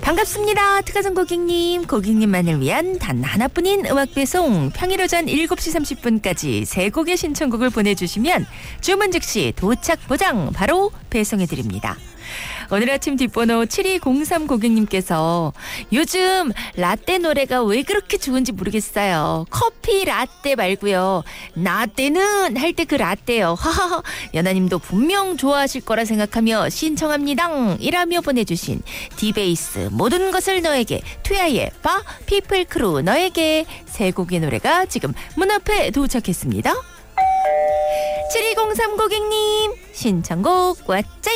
반갑습니다. 특가정 고객님, 고객님만을 위한 단 하나뿐인 음악배송. 평일 오전 7시 30분까지 세 곡의 신청곡을 보내주시면 주문 즉시 도착 보장 바로 배송해드립니다. 오늘 아침 뒷번호 7203 고객님께서 요즘 라떼 노래가 왜 그렇게 좋은지 모르겠어요. 커피 라떼 말고요. 나떼는 할 때 그 라떼요. 하하하. 연하님도 분명 좋아하실 거라 생각하며 신청합니다. 이라며 보내주신 디베이스 모든 것을 너에게 투야의 바 피플 크루 너에게 세 곡의 노래가 지금 문 앞에 도착했습니다. 7203 고객님 신청곡 왔죠?